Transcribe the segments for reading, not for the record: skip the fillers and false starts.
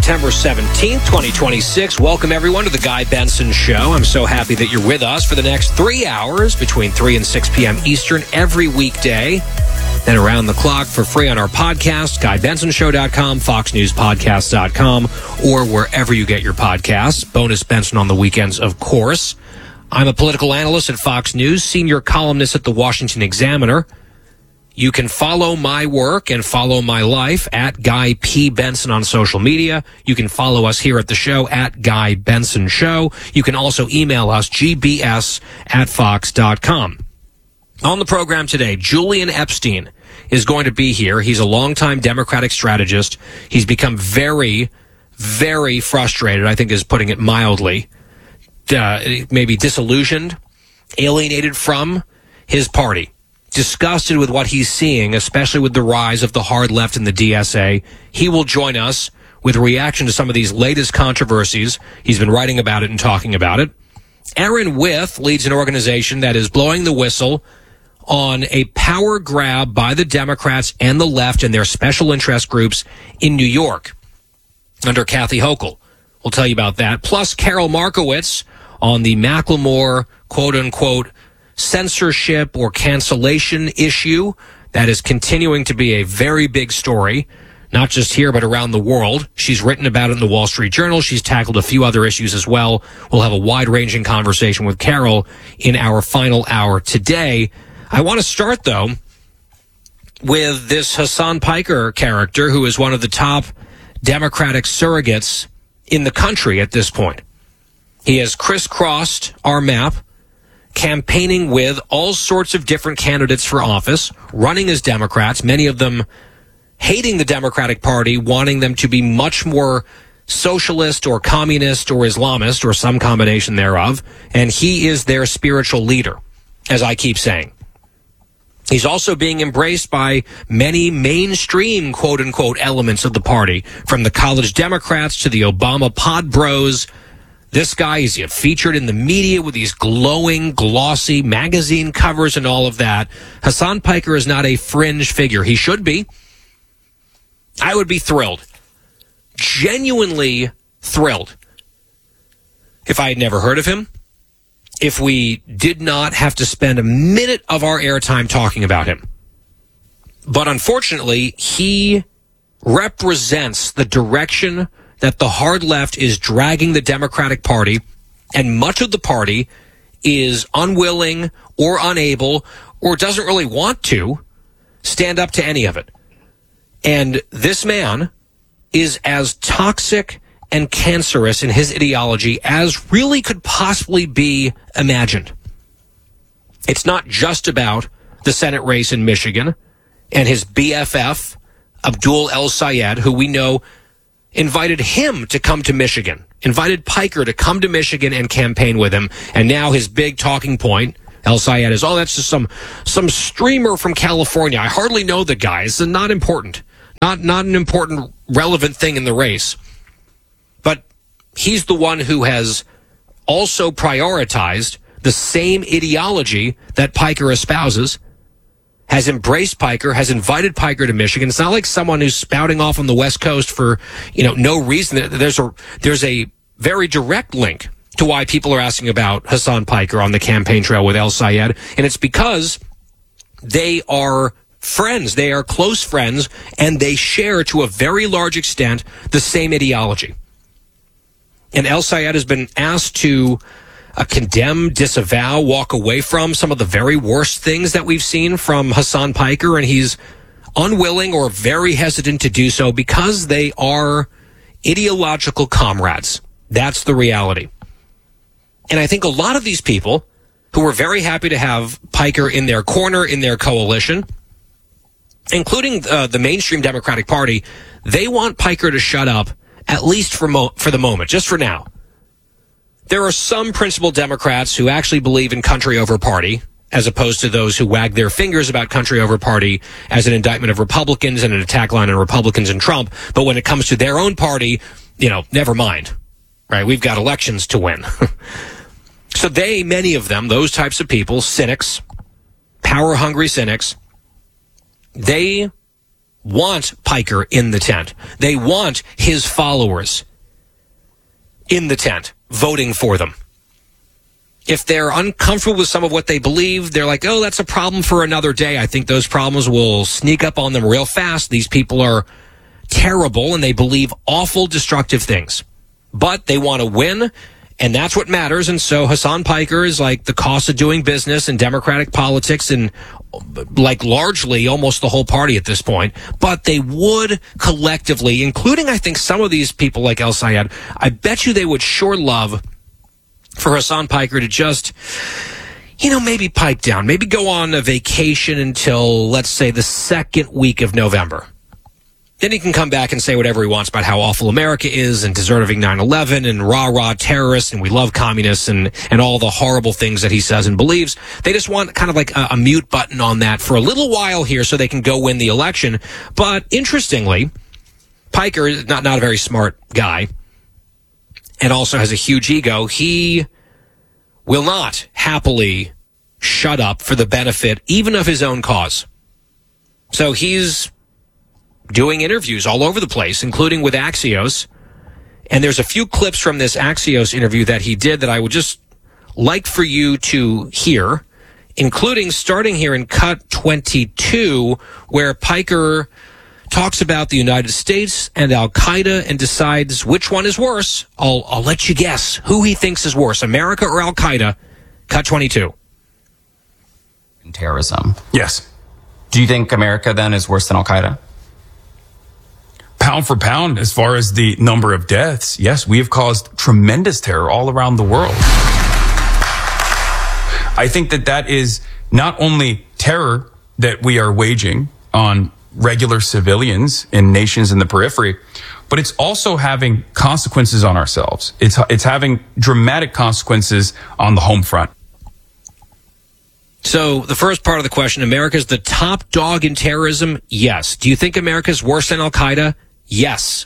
September 17th, 2026. Welcome, everyone, to the Guy Benson Show. I'm so happy that you're with us for the next 3 hours between 3 and 6 p.m. Eastern every weekday. Then around the clock for free on our podcast, GuyBensonShow.com, FoxNewsPodcast.com, or wherever you get your podcasts. Bonus Benson on the weekends, of course. I'm a political analyst at Fox News, senior columnist at the Washington Examiner. You can follow my work and follow my life at Guy P. Benson on social media. You can follow us here at the show at Guy Benson Show. You can also email us, gbs@fox.com. On the program today, Julian Epstein is going to be here. He's a longtime Democratic strategist. He's become very, very frustrated, I think is putting it mildly, maybe disillusioned, alienated from his party. Disgusted with what he's seeing, especially with the rise of the hard left in the DSA. He will join us with a reaction to some of these latest controversies. He's been writing about it and talking about it. Aaron Wyth leads an organization that is blowing the whistle on a power grab by the Democrats and the left and their special interest groups in New York under Kathy Hochul. We'll tell you about that. Plus, Carol Markowitz on the Macklemore, quote-unquote, censorship or cancellation issue that is continuing to be a very big story, not just here but around the world. She's written about it in the Wall Street Journal. She's tackled a few other issues as well. We'll have a wide-ranging conversation with Carol in our final hour today. I want to start, though, with this Hasan Piker character, who is one of the top Democratic surrogates in the country at this point. He has crisscrossed our map, campaigning with all sorts of different candidates for office, running as Democrats, many of them hating the Democratic Party, wanting them to be much more socialist or communist or Islamist or some combination thereof. And he is their spiritual leader, as I keep saying. He's also being embraced by many mainstream, quote-unquote, elements of the party, from the college Democrats to the Obama pod bros. This guy is featured in the media with these glowing, glossy magazine covers and all of that. Hasan Piker is not a fringe figure. He should be. I would be thrilled. Genuinely thrilled. If I had never heard of him, if we did not have to spend a minute of our airtime talking about him. But unfortunately, he represents the direction that the hard left is dragging the Democratic Party, and much of the party is unwilling or unable or doesn't really want to stand up to any of it. And this man is as toxic and cancerous in his ideology as really could possibly be imagined. It's not just about the Senate race in Michigan and his BFF, Abdul El-Sayed, who we know invited him to come to Michigan, invited Piker to come to Michigan and campaign with him. And now his big talking point, El-Sayed, is, oh, that's just some streamer from California. I hardly know the guy. It's not important. Not an important, relevant thing in the race. But he's the one who has also prioritized the same ideology that Piker espouses, has embraced Piker, has invited Piker to Michigan. It's not like someone who's spouting off on the West Coast for, no reason. There's a very direct link to why people are asking about Hasan Piker on the campaign trail with El-Sayed, and it's because they are friends. They are close friends, and they share, to a very large extent, the same ideology. And El-Sayed has been asked to condemn, disavow, walk away from some of the very worst things that we've seen from Hasan Piker, and he's unwilling or very hesitant to do so because they are ideological comrades. That's the reality. And I think a lot of these people who were very happy to have Piker in their corner, in their coalition, including the mainstream Democratic Party, they want Piker to shut up, at least for the moment, just for now. There are some principled Democrats who actually believe in country over party, as opposed to those who wag their fingers about country over party as an indictment of Republicans and an attack line on Republicans and Trump. But when it comes to their own party, never mind. Right? We've got elections to win. So many of them, those types of people, cynics, power-hungry cynics, they want Piker in the tent. They want his followers in the tent, voting for them. If they're uncomfortable with some of what they believe, they're like, oh, that's a problem for another day. I think those problems will sneak up on them real fast. These people are terrible and they believe awful, destructive things. But they want to win, and that's what matters. And so Hasan Piker is like the cost of doing business in Democratic politics and like largely almost the whole party at this point. But they would collectively, including I think some of these people like El Sayed, I bet you they would sure love for Hasan Piker to just, maybe pipe down, maybe go on a vacation until, let's say, the second week of November. Then he can come back and say whatever he wants about how awful America is and deserving 9/11 and rah-rah terrorists and we love communists and all the horrible things that he says and believes. They just want kind of like a mute button on that for a little while here so they can go win the election. But interestingly, Piker is not a very smart guy and also has a huge ego. He will not happily shut up for the benefit even of his own cause. So he's doing interviews all over the place, including with Axios. And there's a few clips from this Axios interview that he did that I would just like for you to hear, including starting here in cut 22, where Piker talks about the United States and Al-Qaeda and decides which one is worse. I'll let you guess who he thinks is worse, America or Al-Qaeda. Cut 22. Terrorism. Yes. Do you think America then is worse than Al-Qaeda? Pound for pound, as far as the number of deaths, yes, we have caused tremendous terror all around the world. I think that is not only terror that we are waging on regular civilians in nations in the periphery, but it's also having consequences on ourselves. It's having dramatic consequences on the home front. So the first part of the question, America's the top dog in terrorism? Yes. Do you think America's worse than Al-Qaeda? Yes.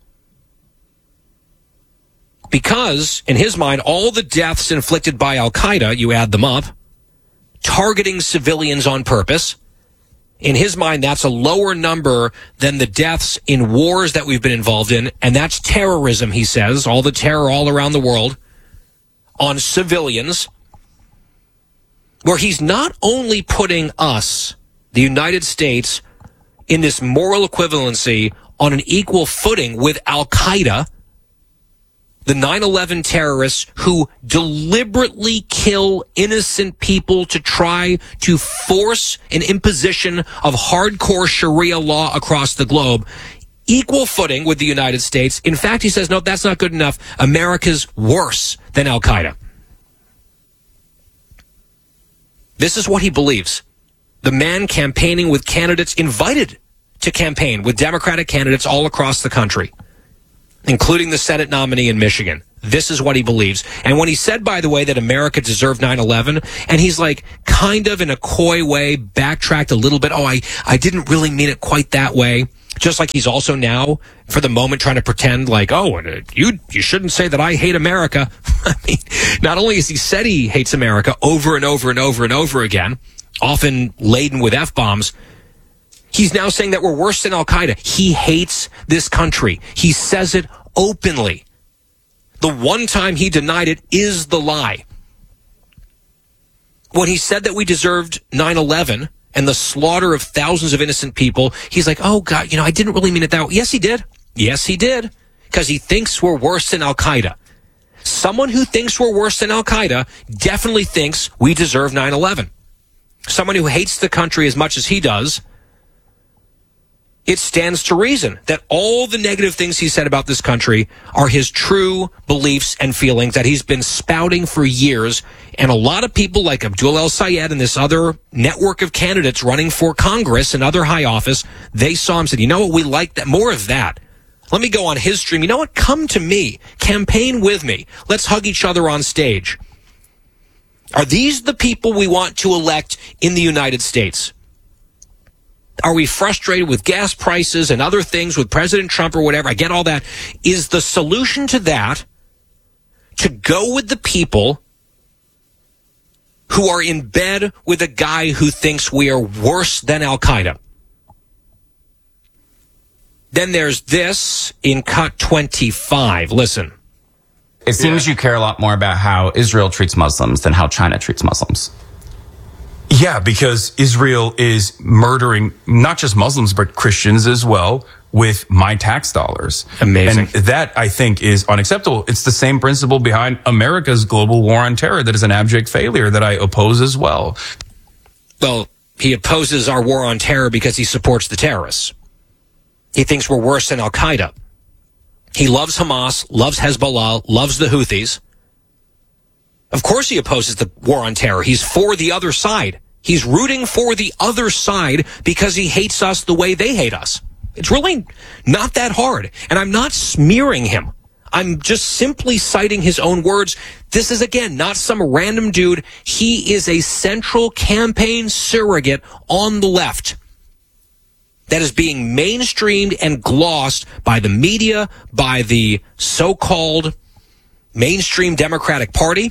Because, in his mind, all the deaths inflicted by Al-Qaeda, you add them up, targeting civilians on purpose, in his mind, that's a lower number than the deaths in wars that we've been involved in, and that's terrorism, he says, all the terror all around the world on civilians, where he's not only putting us, the United States, in this moral equivalency on an equal footing with Al-Qaeda, the 9/11 terrorists who deliberately kill innocent people to try to force an imposition of hardcore Sharia law across the globe, equal footing with the United States. In fact, he says, no, that's not good enough. America's worse than Al-Qaeda. This is what he believes. The man campaigning with candidates invited to campaign with Democratic candidates all across the country, including the Senate nominee in Michigan. This is what he believes. And when he said, by the way, that America deserved 9/11, and he's like kind of in a coy way backtracked a little bit. Oh, I didn't really mean it quite that way. Just like he's also now, for the moment, trying to pretend like, oh, you shouldn't say that I hate America. I mean, not only has he said he hates America over and over and over and over again, often laden with F-bombs, he's now saying that we're worse than Al-Qaeda. He hates this country. He says it openly. The one time he denied it is the lie. When he said that we deserved 9/11 and the slaughter of thousands of innocent people, he's like, oh, God, I didn't really mean it that way. Yes, he did. Yes, he did. Because he thinks we're worse than Al-Qaeda. Someone who thinks we're worse than Al-Qaeda definitely thinks we deserve 9/11. Someone who hates the country as much as he does, it stands to reason that all the negative things he said about this country are his true beliefs and feelings that he's been spouting for years. And a lot of people like Abdul El Sayed and this other network of candidates running for Congress and other high office, they saw him and said, you know what, we like that, more of that. Let me go on his stream. You know what, come to me, campaign with me. Let's hug each other on stage. Are these the people we want to elect in the United States? Are we frustrated with gas prices and other things with President Trump or whatever? I get all that. Is the solution to that to go with the people who are in bed with a guy who thinks we are worse than Al-Qaeda? Then there's this in cut 25. Listen. It seems you care a lot more about how Israel treats Muslims than how China treats Muslims. Yeah, because Israel is murdering not just Muslims, but Christians as well with my tax dollars. Amazing. And that, I think, is unacceptable. It's the same principle behind America's global war on terror that is an abject failure that I oppose as well. Well, he opposes our war on terror because he supports the terrorists. He thinks we're worse than Al-Qaeda. He loves Hamas, loves Hezbollah, loves the Houthis. Of course he opposes the war on terror. He's for the other side. He's rooting for the other side because he hates us the way they hate us. It's really not that hard. And I'm not smearing him. I'm just simply citing his own words. This is, again, not some random dude. He is a central campaign surrogate on the left that is being mainstreamed and glossed by the media, by the so-called mainstream Democratic Party.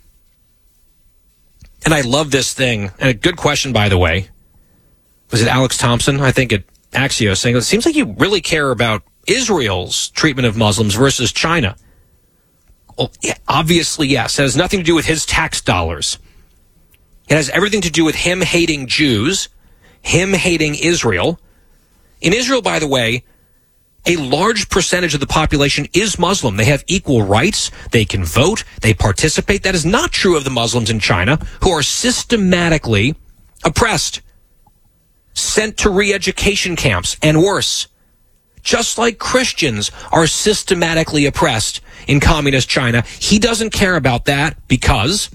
And I love this thing. And a good question, by the way. Was it Alex Thompson? I think at Axios, saying it seems like you really care about Israel's treatment of Muslims versus China. Well, yeah, obviously, yes. It has nothing to do with his tax dollars. It has everything to do with him hating Jews, him hating Israel. In Israel, by the way, a large percentage of the population is Muslim. They have equal rights. They can vote. They participate. That is not true of the Muslims in China, who are systematically oppressed, sent to re-education camps, and worse. Just like Christians are systematically oppressed in communist China, he doesn't care about that because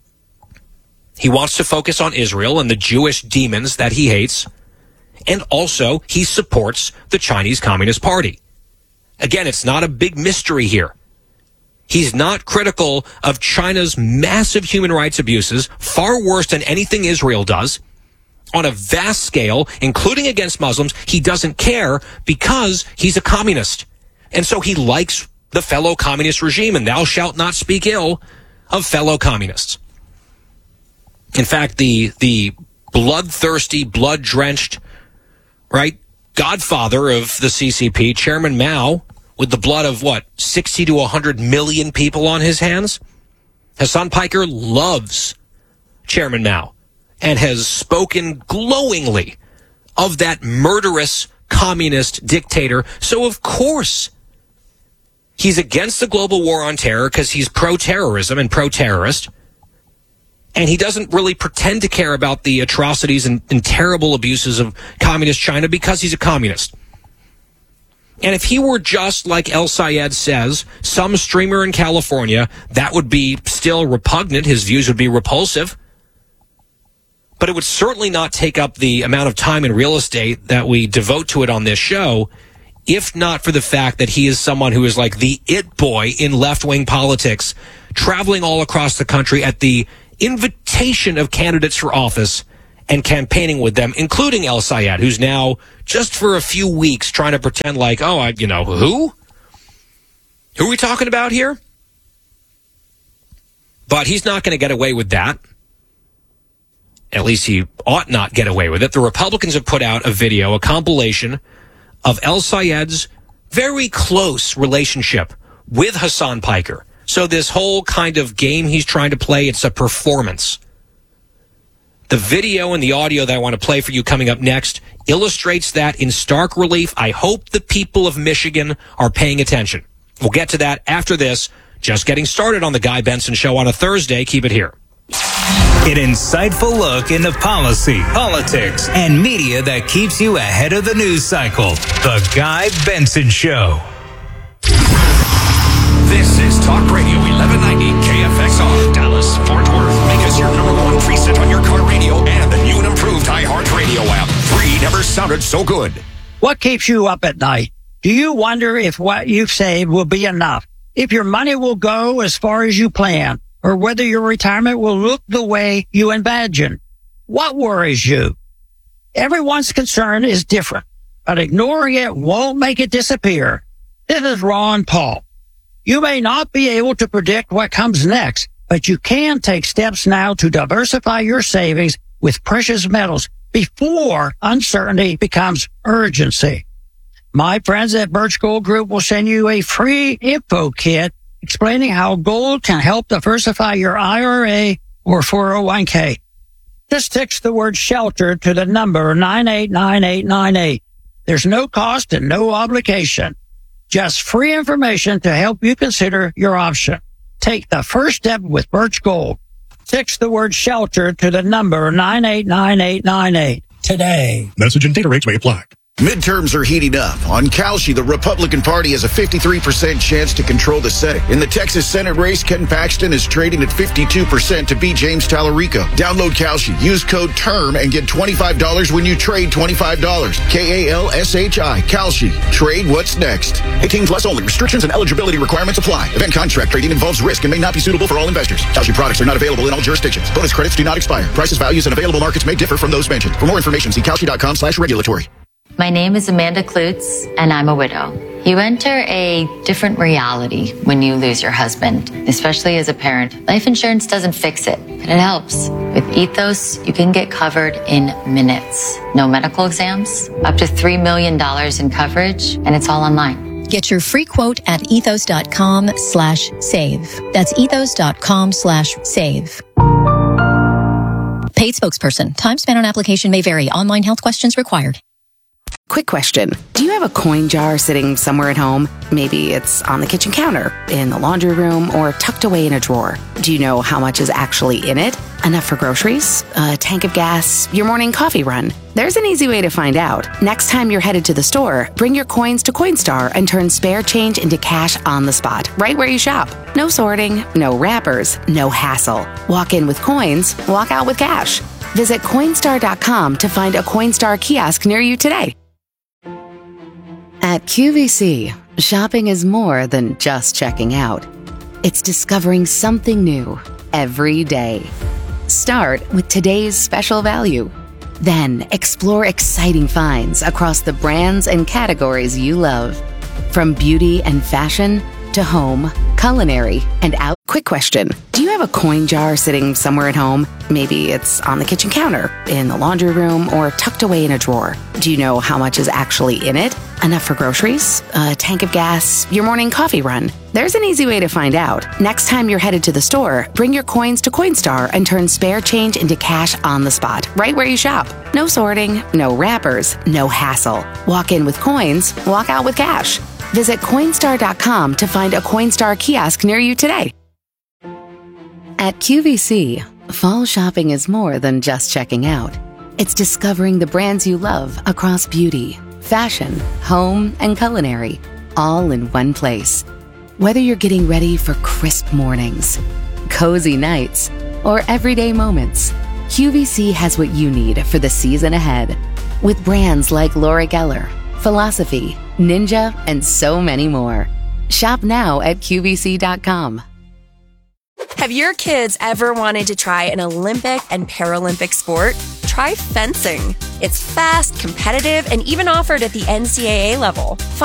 he wants to focus on Israel and the Jewish demons that he hates. And also, he supports the Chinese Communist Party. Again, it's not a big mystery here. He's not critical of China's massive human rights abuses, far worse than anything Israel does, on a vast scale, including against Muslims. He doesn't care because he's a communist. And so he likes the fellow communist regime, and thou shalt not speak ill of fellow communists. In fact, the bloodthirsty, blood-drenched, right, godfather of the CCP, Chairman Mao, with the blood of, 60 to 100 million people on his hands? Hassan Piker loves Chairman Mao and has spoken glowingly of that murderous communist dictator. So, of course, he's against the global war on terror because he's pro-terrorism and pro-terrorist. And he doesn't really pretend to care about the atrocities and terrible abuses of communist China because he's a communist. And if he were just like El Sayed says, some streamer in California, that would be still repugnant. His views would be repulsive. But it would certainly not take up the amount of time and real estate that we devote to it on this show, if not for the fact that he is someone who is like the it boy in left-wing politics, traveling all across the country at the invitation of candidates for office and campaigning with them, including El Sayed, who's now, just for a few weeks, trying to pretend like, who? Who are we talking about here? But he's not going to get away with that. At least he ought not get away with it. The Republicans have put out a video, a compilation of El Sayed's very close relationship with Hassan Piker. So this whole kind of game he's trying to play, it's a performance. The video and the audio that I want to play for you coming up next illustrates that in stark relief. I hope the people of Michigan are paying attention. We'll get to that after this. Just getting started on the Guy Benson Show on a Thursday. Keep it here. An insightful look into policy, politics, and media that keeps you ahead of the news cycle. The Guy Benson Show. This is Talk Radio 1190 KFXR, Dallas, Fort Worth. Make us your number one preset on your car radio and the new and improved iHeartRadio app. Free never sounded so good. What keeps you up at night? Do you wonder if what you've saved will be enough? If your money will go as far as you plan? Or whether your retirement will look the way you imagine? What worries you? Everyone's concern is different, but ignoring it won't make it disappear. This is Ron Paul. You may not be able to predict what comes next, but you can take steps now to diversify your savings with precious metals before uncertainty becomes urgency. My friends at Birch Gold Group will send you a free info kit explaining how gold can help diversify your IRA or 401k. Just text the word shelter to the number 989898. There's no cost and no obligation. Just free information to help you consider your option. Take the first step with Birch Gold. Text the word shelter to the number 989898 today. Message and data rates may apply. Midterms are heating up. On Kalshi, the Republican Party has a 53% chance to control the Senate. In the Texas Senate race, Ken Paxton is trading at 52% to beat James Tallarico. Download Kalshi. Use code TERM and get $25 when you trade $25. KALSHI. Kalshi. Trade what's next. 18 plus only. Restrictions and eligibility requirements apply. Event contract trading involves risk and may not be suitable for all investors. Kalshi products are not available in all jurisdictions. Bonus credits do not expire. Prices, values, and available markets may differ from those mentioned. For more information, see kalshi.com/regulatory. My name is Amanda Klutz, and I'm a widow. You enter a different reality when you lose your husband, especially as a parent. Life insurance doesn't fix it, but it helps. With Ethos, you can get covered in minutes. No medical exams, up to $3 million in coverage, and it's all online. Get your free quote at ethos.com/save. That's ethos.com/save. Paid spokesperson. Time spent on application may vary. Online health questions required. Quick question. Do you have a coin jar sitting somewhere at home? Maybe it's on the kitchen counter, in the laundry room, or tucked away in a drawer. Do you know how much is actually in it? Enough for groceries? A tank of gas? Your morning coffee run? There's an easy way to find out. Next time you're headed to the store, bring your coins to Coinstar and turn spare change into cash on the spot, right where you shop. No sorting, no wrappers, no hassle. Walk in with coins, walk out with cash. Visit Coinstar.com to find a Coinstar kiosk near you today. At QVC, shopping is more than just checking out. It's discovering something new every day. Start with today's special value. Then explore exciting finds across the brands and categories you love. From beauty and fashion to home, culinary, and out. Quick question. Do you have a coin jar sitting somewhere at home? Maybe it's on the kitchen counter, in the laundry room, or tucked away in a drawer. Do you know how much is actually in it? Enough for groceries? A tank of gas? Your morning coffee run? There's an easy way to find out. Next time you're headed to the store, bring your coins to Coinstar and turn spare change into cash on the spot, right where you shop. No sorting, no wrappers, no hassle. Walk in with coins, walk out with cash. Visit Coinstar.com to find a Coinstar kiosk near you today. At QVC, fall shopping is more than just checking out. It's discovering the brands you love across beauty, fashion, home, and culinary, all in one place. Whether you're getting ready for crisp mornings, cozy nights, or everyday moments, QVC has what you need for the season ahead. With brands like Laura Geller, Philosophy, Ninja, and so many more. Shop now at QVC.com. Have your kids ever wanted to try an Olympic and Paralympic sport? Try fencing. It's fast, competitive, and even offered at the NCAA level.